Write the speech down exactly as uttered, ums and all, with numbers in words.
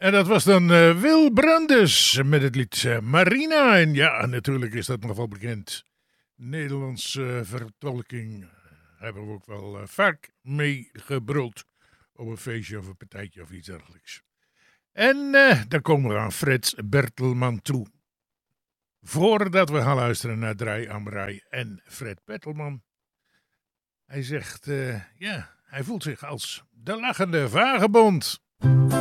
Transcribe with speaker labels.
Speaker 1: En dat was dan uh, Wil Brandes met het lied uh, Marina. En ja, natuurlijk is dat nog wel bekend. Nederlandse uh, vertolking hebben we ook wel uh, vaak mee gebruld. Op een feestje of een partijtje of iets dergelijks. En uh, dan komen we aan Frits Bertelman toe. Voordat we gaan luisteren naar Draai Amrij en Fred Bertelman. Hij zegt, uh, ja, hij voelt zich als de lachende vagebond.